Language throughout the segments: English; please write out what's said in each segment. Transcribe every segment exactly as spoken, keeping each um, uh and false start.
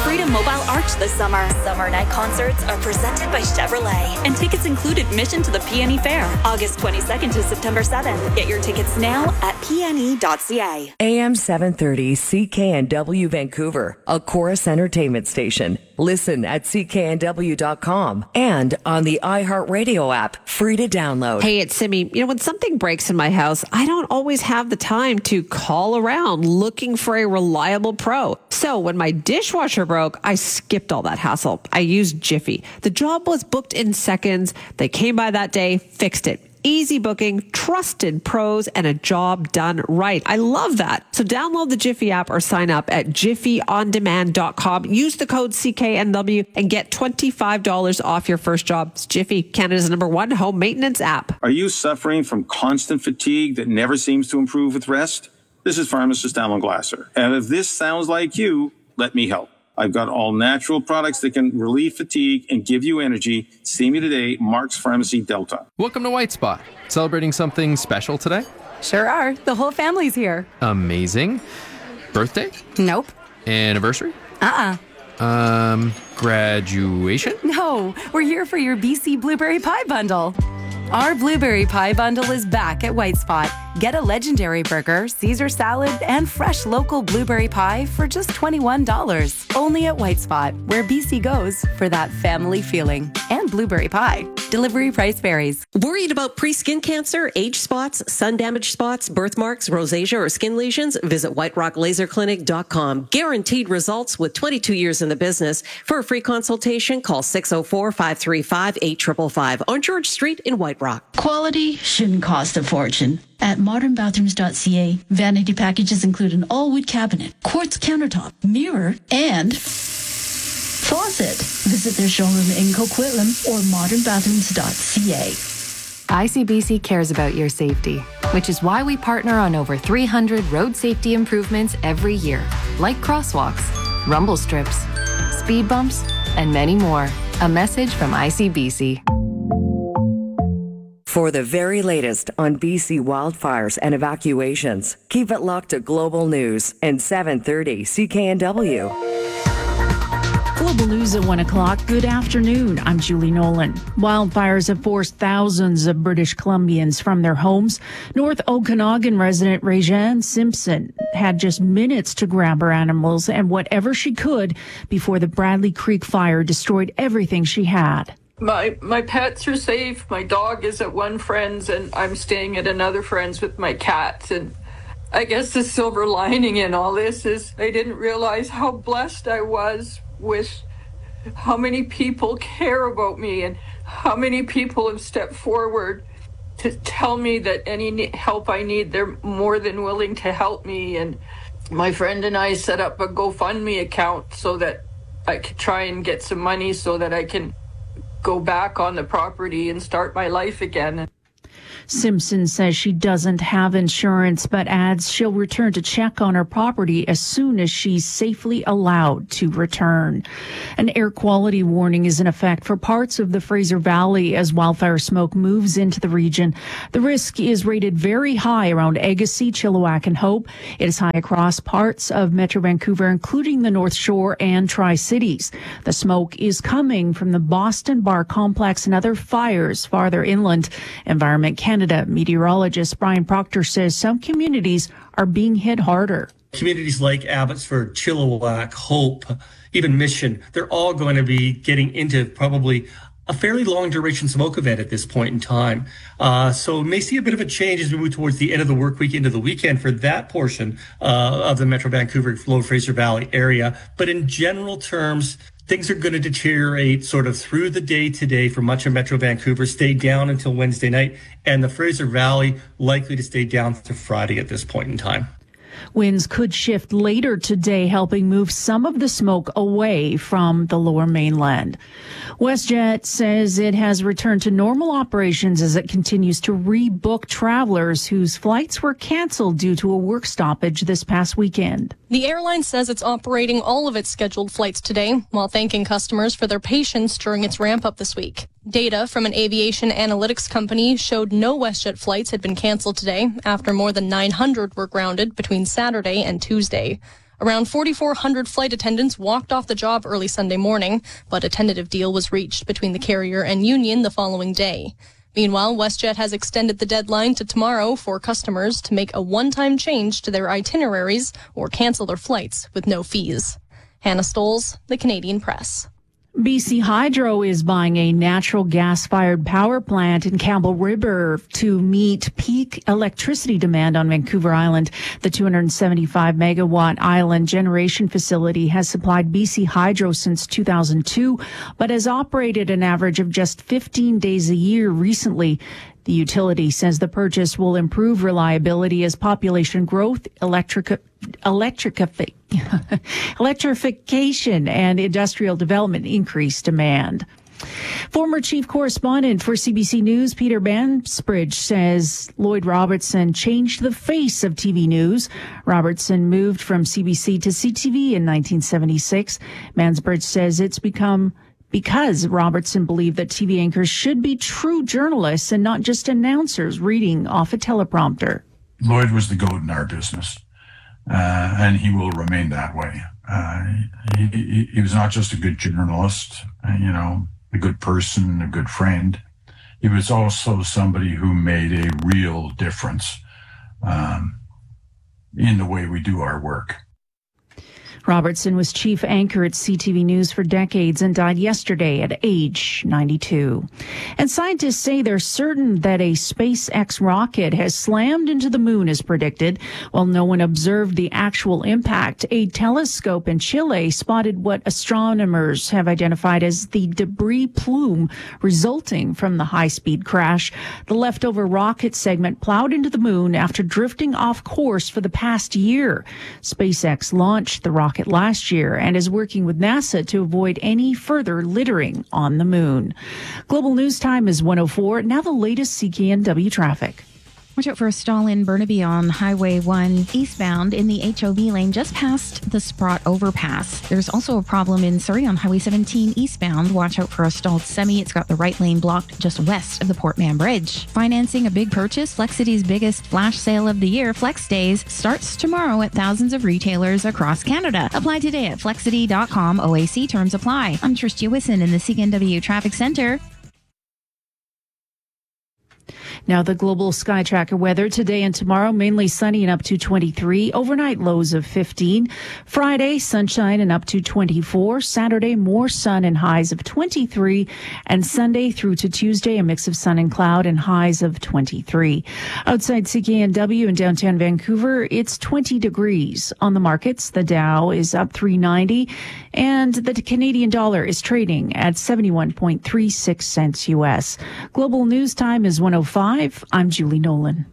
Freedom Mobile Arch this summer. Summer night concerts are presented by Chevrolet, and tickets include admission to the P N E Fair, August twenty-second to September seventh. Get your tickets now at p n e dot c a. A M seven thirty C K N W Vancouver, a Chorus Entertainment station. Listen at c k n w dot com and on the iHeartRadio app, free to download. Hey, it's Simi. You know, when something breaks in my house, I don't always have the time to call around looking for a reliable pro. So when my dishwasher broke, I skipped all that hassle. I used Jiffy. The job was booked in seconds. They came by that day, fixed it. Easy booking, trusted pros, and a job done right. I love that. So download the Jiffy app or sign up at jiffy on demand dot com. Use the code C K N W and get twenty-five dollars off your first job. It's Jiffy, Canada's number one home maintenance app. Are you suffering from constant fatigue that never seems to improve with rest? This is pharmacist Alan Glasser. And if this sounds like you, let me help. I've got all natural products that can relieve fatigue and give you energy. See me today, Mark's Pharmacy Delta. Welcome to White Spot. Celebrating something special today? Sure are. The whole family's here. Amazing. Birthday? Nope. Anniversary? Uh-uh. Um, graduation? No, we're here for your B C Blueberry Pie Bundle. Our Blueberry Pie Bundle is back at White Spot. Get a legendary burger, Caesar salad, and fresh local blueberry pie for just twenty-one dollars. Only at White Spot, where B C goes for that family feeling. And blueberry pie. Delivery price varies. Worried about pre-skin cancer, age spots, sun damage spots, birthmarks, rosacea, or skin lesions? Visit white rock laser clinic dot com. Guaranteed results with twenty-two years in the business. For a free consultation, call six oh four, five three five, eight five five five on George Street in White Rock. Quality shouldn't cost a fortune. At modern bathrooms dot c a, vanity packages include an all-wood cabinet, quartz countertop, mirror, and faucet. Visit their showroom in Coquitlam or modern bathrooms dot c a. I C B C cares about your safety, which is why we partner on over three hundred road safety improvements every year, like crosswalks, rumble strips, speed bumps, and many more. A message from I C B C. For the very latest on B C wildfires and evacuations, keep it locked to Global News and seven thirty C K N W. Global News at one o'clock. Good afternoon. I'm Julie Nolan. Wildfires have forced thousands of British Columbians from their homes. North Okanagan resident Rejane Simpson had just minutes to grab her animals and whatever she could before the Bradley Creek fire destroyed everything she had. My my pets are safe. My dog is at one friend's and I'm staying at another friend's with my cats. And I guess the silver lining in all this is I didn't realize how blessed I was with how many people care about me and how many people have stepped forward to tell me that any help I need, they're more than willing to help me. And my friend and I set up a GoFundMe account so that I could try and get some money so that I can go back on the property and start my life again. Simpson says she doesn't have insurance, but adds she'll return to check on her property as soon as she's safely allowed to return. An air quality warning is in effect for parts of the Fraser Valley as wildfire smoke moves into the region. The risk is rated very high around Agassiz, Chilliwack, and Hope. It is high across parts of Metro Vancouver, including the North Shore and Tri-Cities. The smoke is coming from the Boston Bar Complex and other fires farther inland. Environment Canada meteorologist Brian Proctor says some communities are being hit harder. Communities like Abbotsford, Chilliwack, Hope, even Mission, they're all going to be getting into probably a fairly long duration smoke event at this point in time. Uh, so we may see a bit of a change as we move towards the end of the work week into the weekend for that portion uh, of the Metro Vancouver, Lower Fraser Valley area. But in general terms, things are going to deteriorate sort of through the day today for much of Metro Vancouver, stay down until Wednesday night, and the Fraser Valley likely to stay down to Friday at this point in time. Winds could shift later today, helping move some of the smoke away from the lower mainland. WestJet says it has returned to normal operations as it continues to rebook travelers whose flights were canceled due to a work stoppage this past weekend. The airline says it's operating all of its scheduled flights today while thanking customers for their patience during its ramp up this week. Data from an aviation analytics company showed no WestJet flights had been canceled today after more than nine hundred were grounded between Saturday and Tuesday. Around forty-four hundred flight attendants walked off the job early Sunday morning, but a tentative deal was reached between the carrier and union the following day. Meanwhile, WestJet has extended the deadline to tomorrow for customers to make a one-time change to their itineraries or cancel their flights with no fees. Hannah Stoles, The Canadian Press. B C Hydro is buying a natural gas-fired power plant in Campbell River to meet peak electricity demand on Vancouver Island. The two hundred seventy-five megawatt island generation facility has supplied B C Hydro since two thousand two, but has operated an average of just fifteen days a year recently. The utility says the purchase will improve reliability as population growth, electric, electric, electrification, and industrial development increase demand. Former chief correspondent for C B C News, Peter Mansbridge, says Lloyd Robertson changed the face of T V news. Robertson moved from C B C to C T V in nineteen seventy-six. Mansbridge says it's become because Robertson believed that T V anchors should be true journalists and not just announcers reading off a teleprompter. Lloyd was the goat in our business, uh, and he will remain that way. Uh, he, he, he was not just a good journalist, uh, you know, a good person, a good friend. He was also somebody who made a real difference um, in the way we do our work. Robertson was chief anchor at C T V News for decades and died yesterday at age ninety-two. And scientists say they're certain that a SpaceX rocket has slammed into the moon as predicted. While no one observed the actual impact, a telescope in Chile spotted what astronomers have identified as the debris plume resulting from the high-speed crash. The leftover rocket segment plowed into the moon after drifting off course for the past year. SpaceX launched the rocket last year and is working with NASA to avoid any further littering on the moon. Global News Time is one oh four. Now the latest C K N W traffic. Watch out for a stall in Burnaby on Highway one eastbound in the H O V lane just past the Sprott overpass. There's also a problem in Surrey on Highway seventeen eastbound. Watch out for a stalled semi. It's got the right lane blocked just west of the Portman Bridge. Financing a big purchase? Flexity's biggest flash sale of the year, Flex Days, starts tomorrow at thousands of retailers across Canada. Apply today at flexity dot com. O A C terms apply. I'm Trish Jewison in the C K N W Traffic Center. Now the global sky tracker weather today and tomorrow, mainly sunny and up to twenty-three. Overnight lows of fifteen. Friday, sunshine and up to twenty-four. Saturday, more sun and highs of twenty-three. And Sunday through to Tuesday, a mix of sun and cloud and highs of twenty-three. Outside C K N W in downtown Vancouver, it's twenty degrees. On the markets, the Dow is up three ninety and the Canadian dollar is trading at seventy-one point three six cents U S. Global News Time is one oh five. I'm Julie Nolan.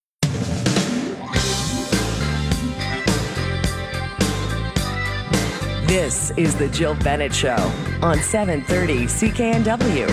This is the Jill Bennett Show on seven thirty C K N W.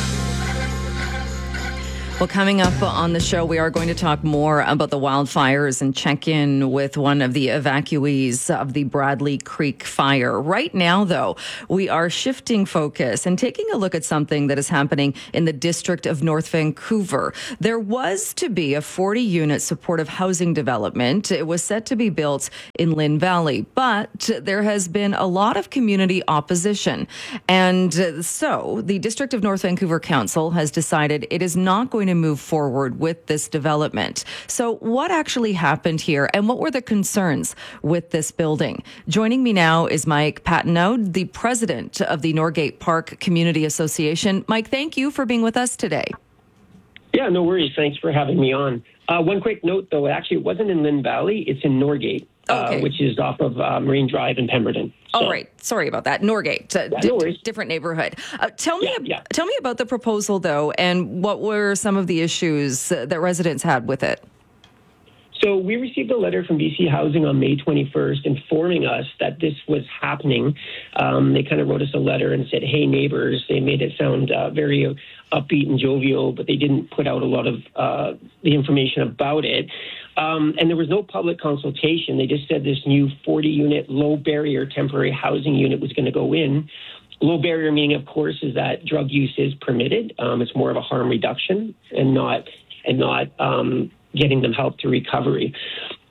Well, coming up on the show, we are going to talk more about the wildfires and check in with one of the evacuees of the Bradley Creek fire. Right now, though, we are shifting focus and taking a look at something that is happening in the district of North Vancouver. There was to be a forty unit supportive housing development. It was set to be built in Lynn Valley, but there has been a lot of community opposition. And so the District of North Vancouver Council has decided it is not going to to move forward with this development. So what actually happened here and what were the concerns with this building? Joining me now is Mike Patenaude, the president of the Norgate Park Community Association. Mike, thank you for being with us today. Yeah, no worries. Thanks for having me on. Uh, one quick note, though, actually, it wasn't in Lynn Valley. It's in Norgate, okay. uh, which is off of uh, Marine Drive in Pemberton. So. All right. Sorry about that. Norgate, uh, yeah, no d- different neighborhood. Uh, tell me, yeah, yeah. tell me about the proposal, though, and what were some of the issues uh, that residents had with it? So we received a letter from B C Housing on May twenty-first informing us that this was happening. Um, they kind of wrote us a letter and said, hey, neighbors. They made it sound uh, very upbeat and jovial, but they didn't put out a lot of uh, the information about it. Um, and there was no public consultation. They just said this new forty unit low barrier temporary housing unit was going to go in. Low barrier meaning, of course, is that drug use is permitted. Um, it's more of a harm reduction and not and not um, getting them help to recovery.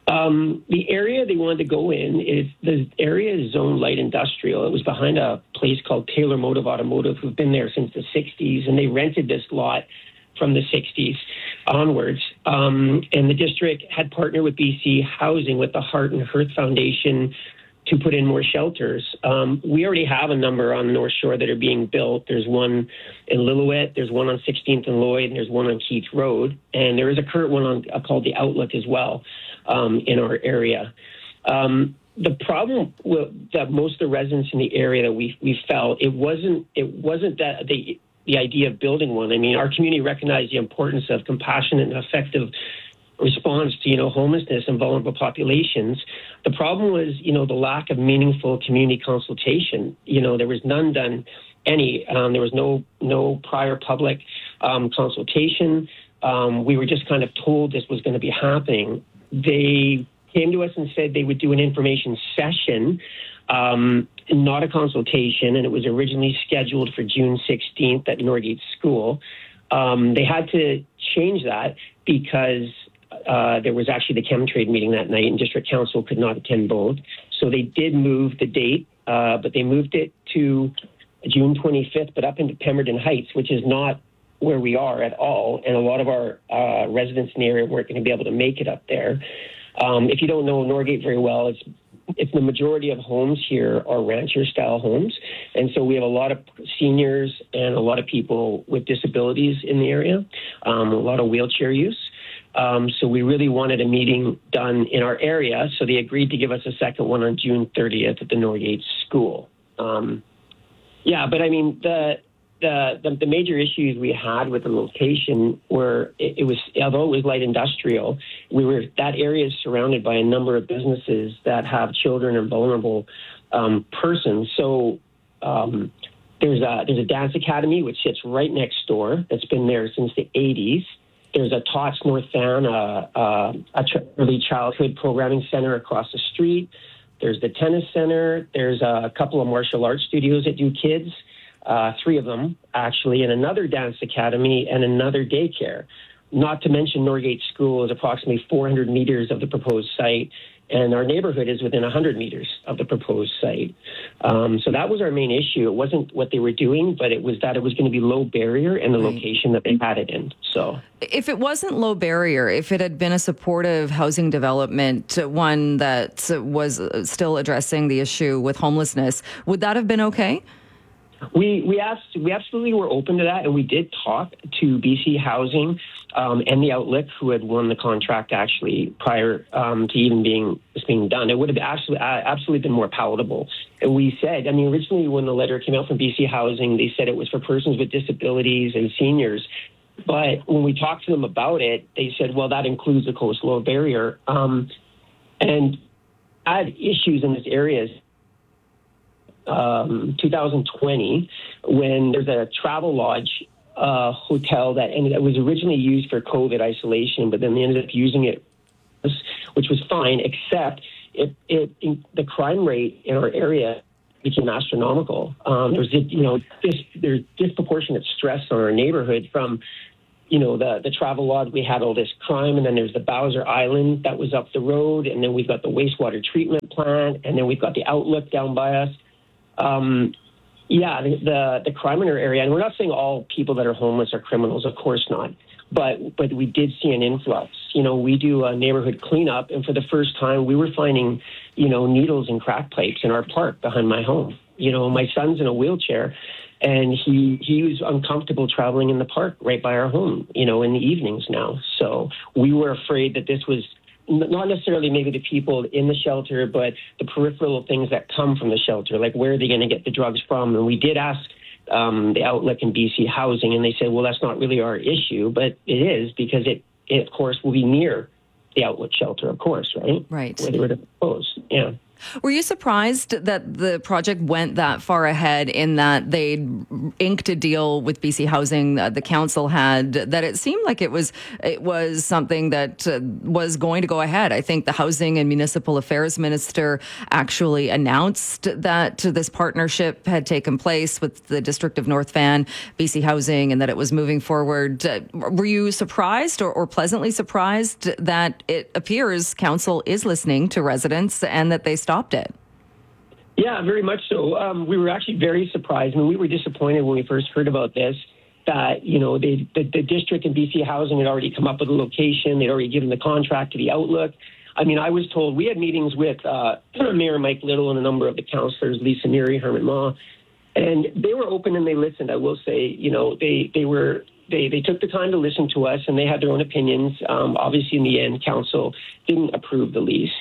Um, the area they wanted to go in is the area is zoned light industrial. It was behind a place called Taylor Motive Automotive, who've been there since the sixties, and they rented this lot from the sixties onwards. Um, and the district had partnered with B C Housing, with the Heart and Hearth Foundation, to put in more shelters. Um, we already have a number on the North Shore that are being built. There's one in Lillooet, there's one on sixteenth and Lloyd, and there's one on Keith Road. And there is a current one on uh, called the Outlook as well um, in our area. Um, the problem with, that most of the residents in the area that we we felt, it wasn't it wasn't that the the idea of building one. I mean, our community recognized the importance of compassionate and effective response to, you know, homelessness and vulnerable populations. The problem was, you know, the lack of meaningful community consultation. You know, there was none done any. Um, there was no no prior public um, consultation. Um, we were just kind of told this was going to be happening. They came to us and said they would do an information session, um, not a consultation, and it was originally scheduled for June sixteenth at Norgate School. Um, they had to change that because Uh, there was actually the Chemtrade meeting that night, and District Council could not attend both. So they did move the date, uh, but they moved it to June twenty-fifth, but up into Pemberton Heights, which is not where we are at all. And a lot of our uh, residents in the area weren't going to be able to make it up there. Um, if you don't know Norgate very well, it's it's the majority of homes here are rancher-style homes. And so we have a lot of seniors and a lot of people with disabilities in the area, um, a lot of wheelchair use. Um, so we really wanted a meeting done in our area. So they agreed to give us a second one on June thirtieth at the Norgate School. Um, yeah, but I mean, the, the the the major issues we had with the location were it, it was, although it was light industrial, we were that area is surrounded by a number of businesses that have children and vulnerable um, persons. So um, there's a there's a dance academy which sits right next door that's been there since the eighties. There's a Tots North Van, uh, uh, a early childhood programming center across the street. There's the tennis center. There's a couple of martial arts studios that do kids, uh, three of them actually, and another dance academy and another daycare. Not to mention Norgate School is approximately four hundred meters of the proposed site, and our neighborhood is within one hundred meters of the proposed site. Um, so that was our main issue. It wasn't what they were doing, but it was that it was going to be low barrier and the right. location that they had it in. So, if it wasn't low barrier, if it had been a supportive housing development, one that was still addressing the issue with homelessness, would that have been okay? We we asked we absolutely were open to that, and we did talk to B C Housing um, and the Outlook, who had won the contract actually prior um, to even being this being done. It would have actually uh, absolutely been more palatable. And we said, I mean, originally when the letter came out from B C Housing, they said it was for persons with disabilities and seniors. But when we talked to them about it, they said, well, that includes the coastal barrier, um, and had issues in this area. Um, two thousand twenty, when there's a travel lodge uh, hotel that ended, that was originally used for COVID isolation, but then they ended up using it, which was fine, except it, it, it the crime rate in our area became astronomical. Um, there's you know dis, there's disproportionate stress on our neighborhood from you know the the travel lodge. We had all this crime, and then there's the Bowser Island that was up the road, and then we've got the wastewater treatment plant, and then we've got the Outlook down by us. Um, yeah, the, the the crime in our area, and we're not saying all people that are homeless are criminals, of course not, but but we did see an influx. You know, we do a neighborhood cleanup, and for the first time, we were finding, you know, needles and crack pipes in our park behind my home. You know, my son's in a wheelchair, and he he was uncomfortable traveling in the park right by our home, you know, in the evenings now. So we were afraid that this was not necessarily maybe the people in the shelter, but the peripheral things that come from the shelter, like where are they going to get the drugs from? And we did ask um, the Outlook and B C Housing, and they said, well, that's not really our issue, but it is because it, it of course, will be near the Outlook shelter, of course, right? Right. Where they were to propose, yeah. Were you surprised that the project went that far ahead in that they inked a deal with B C Housing, uh, the council had, that it seemed like it was it was something that uh, was going to go ahead? I think the Housing and Municipal Affairs Minister actually announced that this partnership had taken place with the District of North Van, B C Housing, and that it was moving forward. Uh, were you surprised or, or pleasantly surprised that it appears council is listening to residents and that they stopped it? Yeah, very much so. Um, we were actually very surprised. I mean, we were disappointed when we first heard about this, that, you know, they, the, the district and B C Housing had already come up with a location. They'd already given the contract to the Outlook. I mean, I was told, we had meetings with uh, Mayor Mike Little and a number of the councillors, Lisa Neary, Herman Ma, and they were open and they listened. I will say, you know, they, they were... They they took the time to listen to us, and they had their own opinions. Um, obviously, in the end, council didn't approve the lease.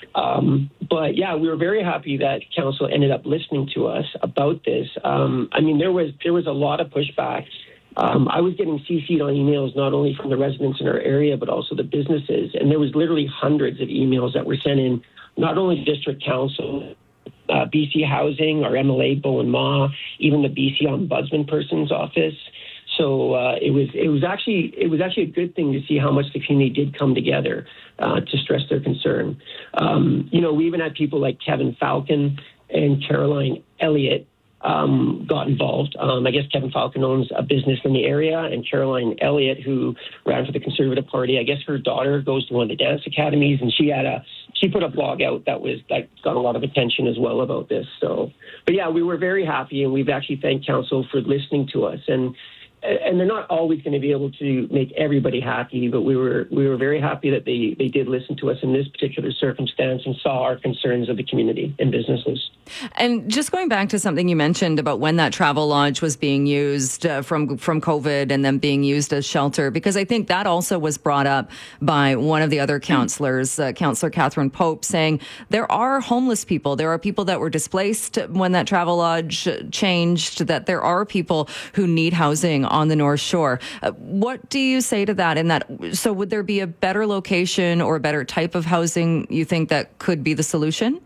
Um, but yeah, we were very happy that council ended up listening to us about this. Um, I mean, there was there was a lot of pushback. Um, I was getting C C'd on emails not only from the residents in our area, but also the businesses. And there was literally hundreds of emails that were sent in, not only district council, uh, B C Housing, our M L A, Bowen Ma, even the B C Ombudsman person's office. So uh, it was it was actually it was actually a good thing to see how much the community did come together uh, to stress their concern. Um, you know, we even had people like Kevin Falcon and Caroline Elliott um, got involved. Um, I guess Kevin Falcon owns a business in the area, and Caroline Elliott, who ran for the Conservative Party, I guess her daughter goes to one of the dance academies, and she had a she put a blog out that was that got a lot of attention as well about this. So, but yeah, we were very happy, and we've actually thanked council for listening to us. And. And they're not always going to be able to make everybody happy, but we were we were very happy that they, they did listen to us in this particular circumstance and saw our concerns of the community and businesses. And just going back to something you mentioned about when that travel lodge was being used uh, from from COVID and then being used as shelter, because I think that also was brought up by one of the other councillors, uh, Councillor Catherine Pope, saying there are homeless people. There are people that were displaced when that travel lodge changed, that there are people who need housing on the North Shore. Uh, what do you say to that? In that, so would there be a better location or a better type of housing you think that could be the solution?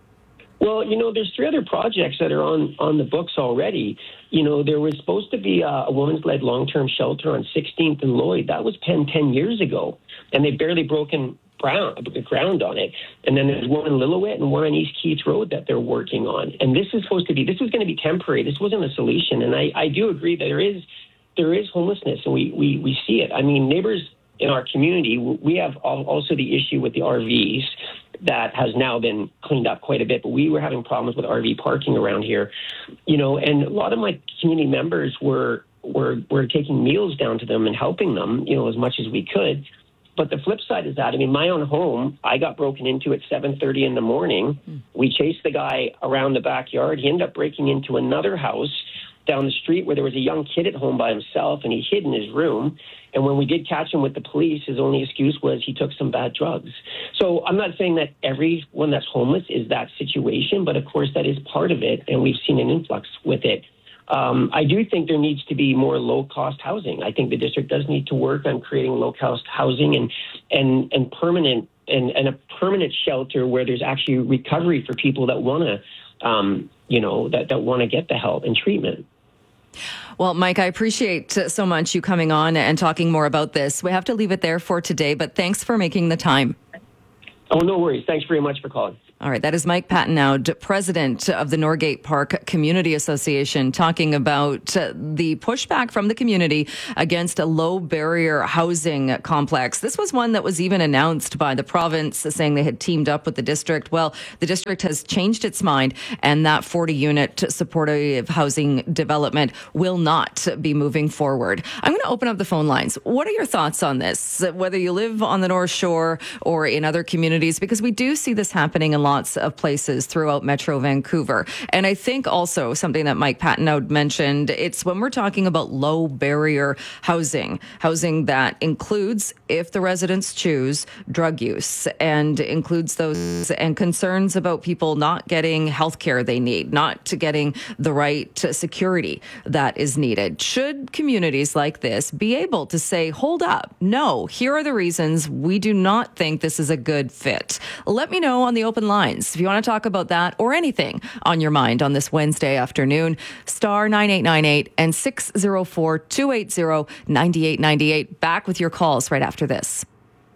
Well, you know, there's three other projects that are on, on the books already. You know, there was supposed to be a, a women's-led long-term shelter on sixteenth and Lloyd. That was penned ten years ago, and they've barely broken ground, ground on it. And then there's one in Lillooet and one on East Keith Road that they're working on. And this is supposed to be, this was going to be temporary. This wasn't a solution. And I, I do agree that there is there is homelessness, and we, we, we see it. I mean, neighbors in our community, we have also the issue with the R Vs that has now been cleaned up quite a bit, but we were having problems with R V parking around here, you know, and a lot of my community members were, were, were taking meals down to them and helping them, you know, as much as we could. But the flip side is that, I mean, my own home, I got broken into at seven thirty in the morning. Mm. We chased the guy around the backyard. He ended up breaking into another house down the street where there was a young kid at home by himself, and he hid in his room. And when we did catch him with the police, his only excuse was he took some bad drugs. So I'm not saying that everyone that's homeless is that situation, but of course that is part of it, and we've seen an influx with it. Um, I do think there needs to be more low-cost housing. I think the district does need to work on creating low-cost housing and and and permanent and, and a permanent shelter where there's actually recovery for people that want to, um, you know, that, that want to get the help and treatment. Well, Mike, I appreciate so much you coming on and talking more about this. We have to leave it there for today, but thanks for making the time. Oh, no worries. Thanks very much for calling. All right, that is Mike Patenaude, president of the Norgate Park Community Association, talking about uh, the pushback from the community against a low-barrier housing complex. This was one that was even announced by the province, saying they had teamed up with the district. Well, the district has changed its mind, and that forty-unit supportive housing development will not be moving forward. I'm going to open up the phone lines. What are your thoughts on this, whether you live on the North Shore or in other communities? Because we do see this happening in lots of places throughout Metro Vancouver. And I think also something that Mike Patenaude mentioned, it's when we're talking about low barrier housing, housing that includes, if the residents choose, drug use, and includes those and concerns about people not getting health care they need, not getting the right security that is needed. Should communities like this be able to say, hold up, no, here are the reasons we do not think this is a good fit? Let me know on the open line. lines if you want to talk about that or anything on your mind on this Wednesday afternoon. Star nine eight nine eight and six oh four, two eight oh, nine eight nine eight. Back with your calls right after this.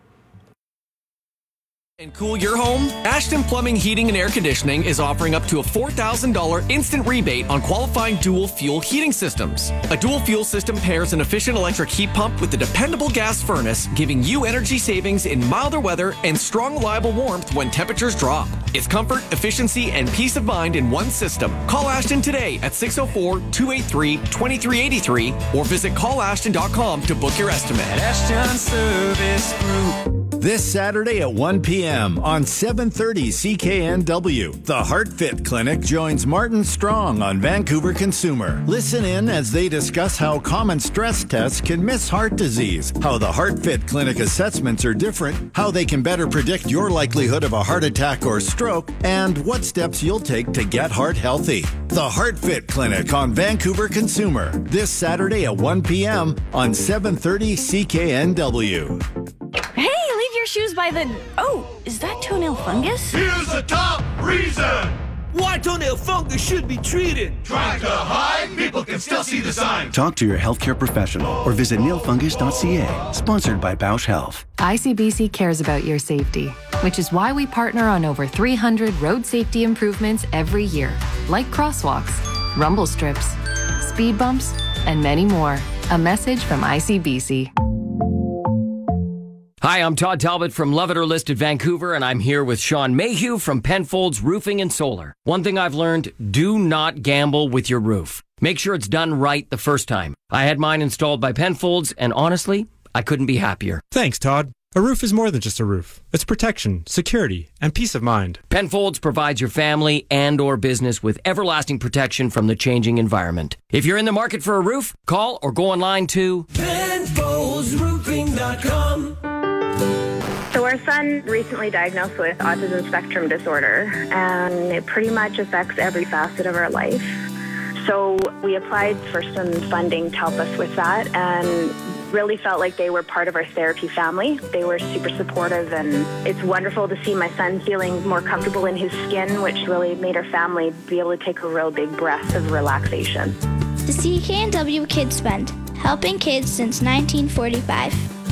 And cool your home? Ashton Plumbing, Heating and Air Conditioning is offering up to a four thousand dollars instant rebate on qualifying dual fuel heating systems. A dual fuel system pairs an efficient electric heat pump with a dependable gas furnace, giving you energy savings in milder weather and strong, reliable warmth when temperatures drop. It's comfort, efficiency, and peace of mind in one system. Call Ashton today at six oh four, two eight three, two three eight three or visit call ashton dot com to book your estimate. Ashton Service Group. This Saturday at one p.m. on seven thirty C K N W, the Heart Fit Clinic joins Martin Strong on Vancouver Consumer. Listen in as they discuss how common stress tests can miss heart disease, how the Heart Fit Clinic assessments are different, how they can better predict your likelihood of a heart attack or stroke, and what steps you'll take to get heart healthy. The Heart Fit Clinic on Vancouver Consumer, this Saturday at one p.m. on seven thirty C K N W. Hey, leave your shoes by the... Oh, is that toenail fungus? Here's the top reason why toenail fungus should be treated. Trying to hide? People can still see the sign. Talk to your healthcare professional or visit nail fungus dot c a. Sponsored by Bausch Health. I C B C cares about your safety, which is why we partner on over three hundred road safety improvements every year, like crosswalks, rumble strips, speed bumps, and many more. A message from I C B C. Hi, I'm Todd Talbot from Love It or List at Vancouver, and I'm here with Sean Mayhew from Penfolds Roofing and Solar. One thing I've learned, do not gamble with your roof. Make sure it's done right the first time. I had mine installed by Penfolds, and honestly, I couldn't be happier. Thanks, Todd. A roof is more than just a roof. It's protection, security, and peace of mind. Penfolds provides your family and or business with everlasting protection from the changing environment. If you're in the market for a roof, call or go online to Penfolds Roofing dot com. So our son recently diagnosed with autism spectrum disorder, and it pretty much affects every facet of our life. So we applied for some funding to help us with that, and really felt like they were part of our therapy family. They were super supportive, and it's wonderful to see my son feeling more comfortable in his skin, which really made our family be able to take a real big breath of relaxation. The C K N W Kids Fund, helping kids since nineteen forty-five.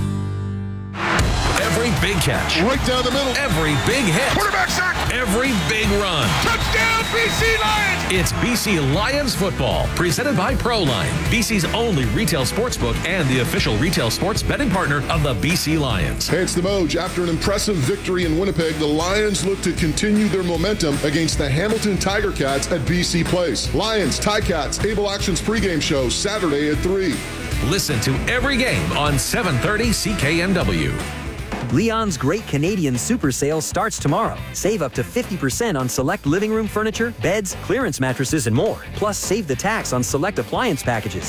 Every big catch. Right down the middle. Every big hit. Quarterback sack. Every big run. Touchdown, B C Lions! It's B C Lions football, presented by ProLine, B C's only retail sportsbook and the official retail sports betting partner of the B C Lions. Hey, it's the Moj. After an impressive victory in Winnipeg, the Lions look to continue their momentum against the Hamilton Tiger Cats at B C Place. Lions, Ticats, Able Actions pregame show Saturday at three. Listen to every game on seven thirty C K N W. Leon's Great Canadian Super Sale starts tomorrow. Save up to fifty percent on select living room furniture, beds, clearance mattresses, and more. Plus, save the tax on select appliance packages.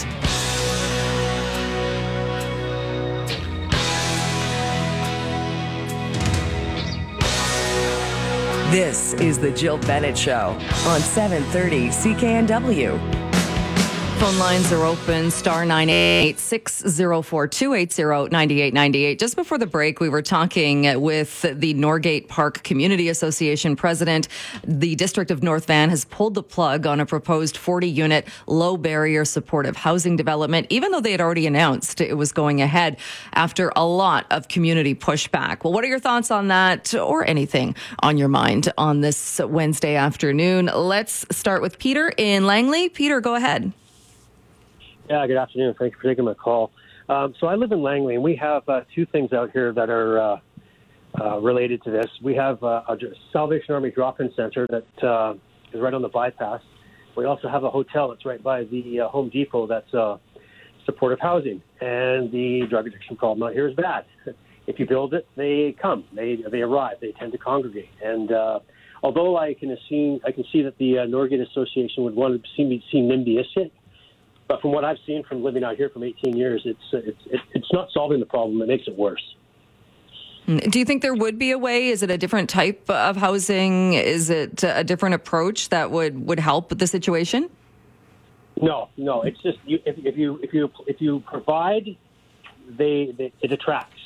This is the Jill Bennett Show on seven thirty C K N W. Phone lines are open, star nine eight eight, six oh four, two eight oh, nine eight nine eight. Just before the break, we were talking with the Norgate Park Community Association president. The District of North Van has pulled the plug on a proposed forty-unit low-barrier supportive housing development, even though they had already announced it was going ahead after a lot of community pushback. Well, what are your thoughts on that or anything on your mind on this Wednesday afternoon? Let's start with Peter in Langley. Peter, go ahead. Yeah, good afternoon. Thank you for taking my call. Um, so I live in Langley, and we have uh, two things out here that are uh, uh, related to this. We have uh, a Salvation Army drop-in center that uh, is right on the bypass. We also have a hotel that's right by the uh, Home Depot that's uh, supportive housing. And the drug addiction problem out here is bad. If you build it, they come. They they arrive. They tend to congregate. And uh, although I can see I can see that the uh, Norgate Association would want to see me see NIMBY it. But from what I've seen from living out here from eighteen years, it's it's it's not solving the problem. It makes it worse. Do you think there would be a way? Is it a different type of housing? Is it a different approach that would, would help the situation? No, no. It's just you, if, if you if you if you provide, they, they it attracts.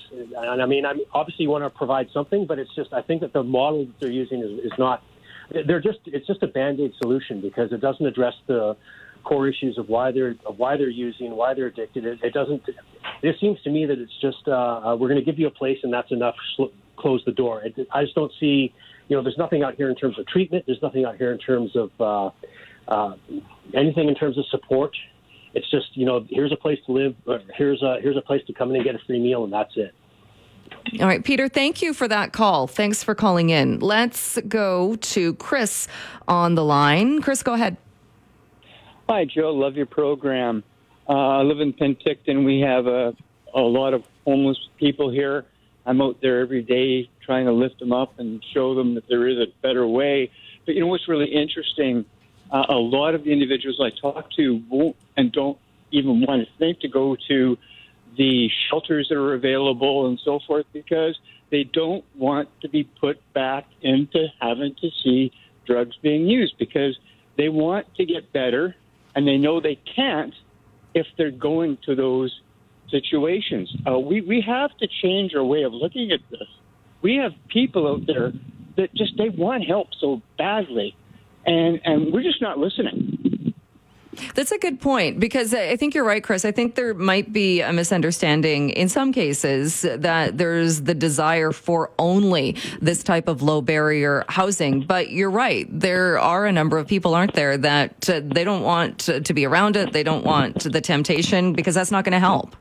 And I mean, I mean, obviously you want to provide something, but it's just, I think that the model that they're using is, is not, they're just, it's just a Band-Aid solution because it doesn't address the core issues of why they're, of why they're using, why they're addicted. It, it doesn't, it seems to me that it's just, uh, uh, we're going to give you a place and that's enough, sl- close the door. It, I just don't see, you know, there's nothing out here in terms of treatment. There's nothing out here in terms of uh, uh, anything in terms of support. It's just, you know, here's a place to live. Or here's a here's a place to come in and get a free meal, and that's it. All right, Peter, thank you for that call. Thanks for calling in. Let's go to Chris on the line. Chris, go ahead. Hi, Joe. Love your program. Uh, I live in Penticton. We have a, a lot of homeless people here. I'm out there every day trying to lift them up and show them that there is a better way. But you know what's really interesting? Uh, a lot of the individuals I talk to won't and don't even want to think to go to the shelters that are available and so forth because they don't want to be put back into having to see drugs being used because they want to get better and they know they can't if they're going to those situations. Uh, we, we have to change our way of looking at this. We have people out there that just, they want help so badly, and, and we're just not listening. That's a good point, because I think you're right, Chris. I think there might be a misunderstanding in some cases that there's the desire for only this type of low barrier housing. But you're right. There are a number of people, aren't there, that uh, they don't want to, to be around it. They don't want the temptation because that's not going to help.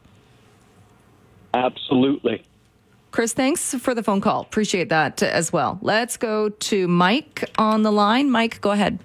Absolutely. Chris, thanks for the phone call. Appreciate that as well. Let's go to Mike on the line. Mike, go ahead.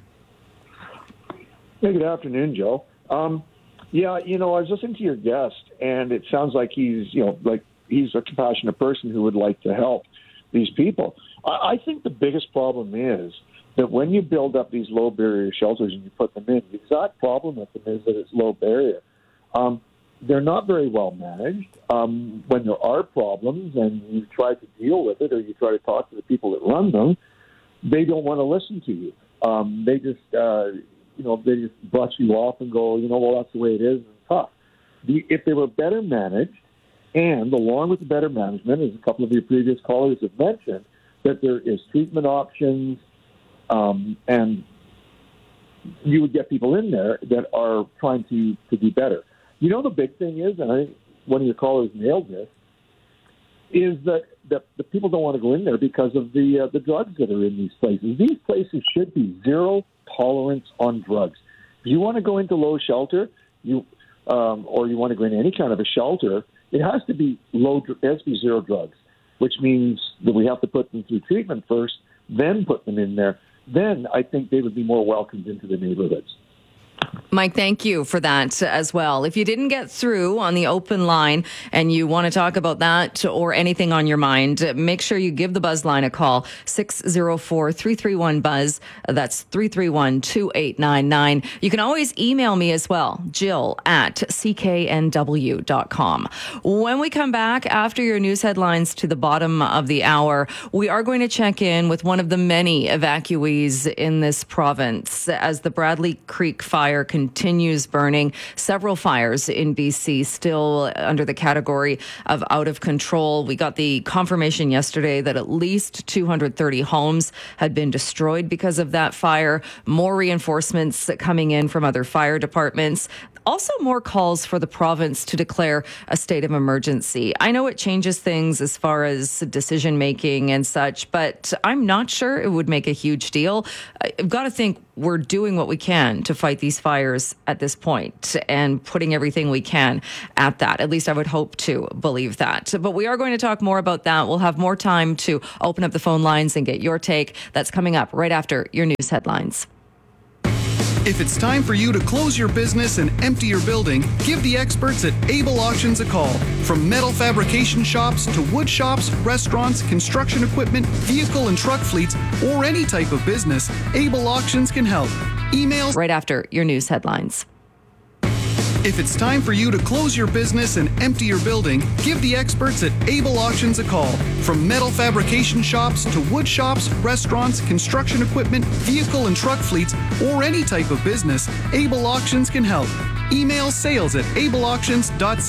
Hey, good afternoon, Joe. Um, yeah, you know, I was listening to your guest, and it sounds like he's, you know, like he's a compassionate person who would like to help these people. I, I think the biggest problem is that when you build up these low barrier shelters and you put them in, the exact problem with them is that it's low barrier. Um, they're not very well managed. Um, when there are problems and you try to deal with it or you try to talk to the people that run them, they don't want to listen to you. Um, they just... Uh, You know, they just brush you off and go, you know, well, that's the way it is, and it's tough. The, if they were better managed, and along with the better management, as a couple of your previous callers have mentioned, that there is treatment options, um, and you would get people in there that are trying to, to do better. You know, the big thing is, and I think one of your callers nailed this, is that, that the people don't want to go in there because of the uh, the drugs that are in these places. These places should be zero tolerance on drugs. If you want to go into low shelter, you um, or you want to go into any kind of a shelter, it has to be low. It has to be zero drugs, which means that we have to put them through treatment first, then put them in there. Then I think they would be more welcomed into the neighborhoods. Mike, thank you for that as well. If you didn't get through on the open line and you want to talk about that or anything on your mind, make sure you give the Buzz line a call, six oh four, three three one, BUZZ. That's three three one, two eight nine nine. You can always email me as well, Jill at c k n w dot com. When we come back after your news headlines to the bottom of the hour, we are going to check in with one of the many evacuees in this province as the Bradley Creek fire continues burning. Several fires in B C still under the category of out of control. We got the confirmation yesterday that at least two hundred thirty homes had been destroyed because of that fire. More reinforcements coming in from other fire departments. Also, more calls for the province to declare a state of emergency. I know it changes things as far as decision making and such, but I'm not sure it would make a huge deal. I've got to think we're doing what we can to fight these fires at this point and putting everything we can at that. At least I would hope to believe that. But we are going to talk more about that. We'll have more time to open up the phone lines and get your take. That's coming up right after your news headlines. If it's time for you to close your business and empty your building, give the experts at Able Auctions a call. From metal fabrication shops to wood shops, restaurants, construction equipment, vehicle and truck fleets, or any type of business, Able Auctions can help. Email right after your news headlines. If it's time for you to close your business and empty your building, give the experts at Able Auctions a call. From metal fabrication shops to wood shops, restaurants, construction equipment, vehicle and truck fleets, or any type of business, Able Auctions can help. Email sales at able auctions dot c a.